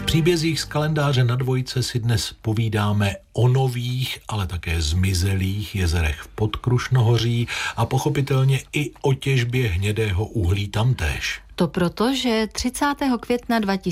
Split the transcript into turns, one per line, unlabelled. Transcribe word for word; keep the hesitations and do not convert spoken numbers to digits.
příbězích z kalendáře na dvojce si dnes povídáme o nových, ale také zmizelých jezerech v Podkrušnohoří a pochopitelně i o těžbě hnědého uhlí tamtéž.
To proto, že třicátého května dva tisíce